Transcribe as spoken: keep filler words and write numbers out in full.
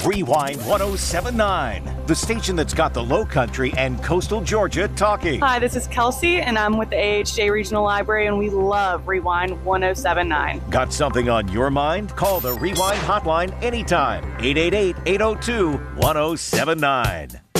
Rewind ten seventy-nine, the station that's got the Low Country and coastal Georgia talking. Hi, this is Kelsey, and I'm with the A H J Regional Library, and we love Rewind ten seventy-nine. Got something on your mind? Call the Rewind hotline anytime. eight eight eight, eight oh two, ten seventy-nine.